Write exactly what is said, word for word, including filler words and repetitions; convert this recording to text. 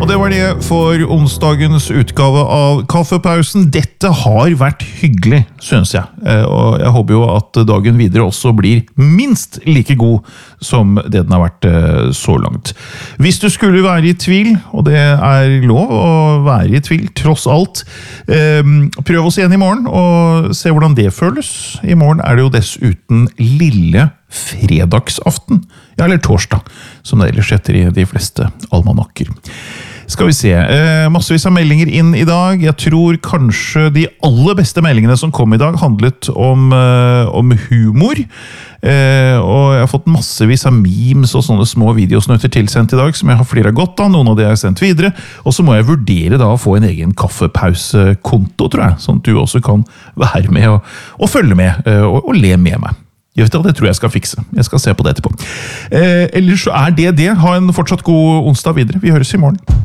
Og det var det for onsdagens utgave av Kaffepausen. Dette har vært hyggelig, synes jeg. Og jeg håper jo at dagen videre også blir minst like god som det den har vært så langt. Hvis du skulle være i tvil, og det er lov å være i tvil, tross alt, prøv oss igjen i morgen og se hvordan det føles. I morgen er det jo dessuten lille fredagsaften, ja, eller torsdag, som det ellers heter i de fleste almanakker. Skal vi se, eh, massevis av meldinger inn i dag. Jeg tror kanskje de aller beste meldingene som kom i dag handlet om, eh, om humor. Eh, og jeg har fått massevis av memes og sånne små videosnutter tilsendt i dag, som jeg har flere godt av. Noen av de har jeg sendt videre. Og så må jeg vurdere da å få en egen kaffepausekonto, tror jeg, sånn at du også kan være med og, og følge med eh, og, og le med meg. Jeg vet ikke, det tror jeg skal fikse. Jeg skal se på det etterpå. Eh, ellers så er det det. Ha en fortsatt god onsdag videre. Vi høres i morgen.